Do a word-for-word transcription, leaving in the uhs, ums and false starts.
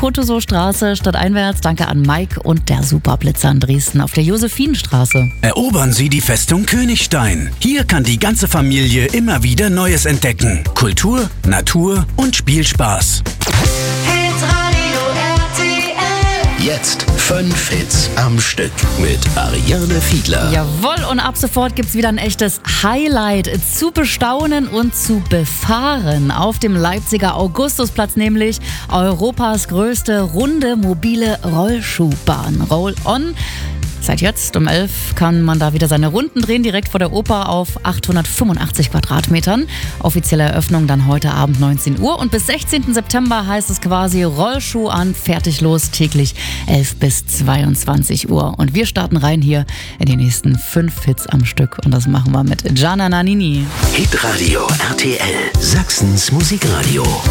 Fotoso-Straße stadteinwärts. Danke an Mike und der Superblitzer in Dresden auf der Josephinenstraße. Erobern Sie die Festung Königstein. Hier kann die ganze Familie immer wieder Neues entdecken. Kultur, Natur und Spielspaß. Jetzt fünf Hits am Stück mit Ariane Fiedler. Jawohl, und ab sofort gibt's wieder ein echtes Highlight zu bestaunen und zu befahren. Auf dem Leipziger Augustusplatz nämlich Europas größte runde mobile Rollschuhbahn. Roll-on. Seit jetzt um elf kann man da wieder seine Runden drehen, direkt vor der Oper auf achthundertfünfundachtzig Quadratmetern. Offizielle Eröffnung dann heute Abend neunzehn Uhr. Und bis sechzehnten September heißt es quasi Rollschuh an, fertig los, täglich elf bis zweiundzwanzig Uhr. Und wir starten rein hier in die nächsten fünf Hits am Stück. Und das machen wir mit Gianna Nannini. Hitradio R T L, Sachsens Musikradio.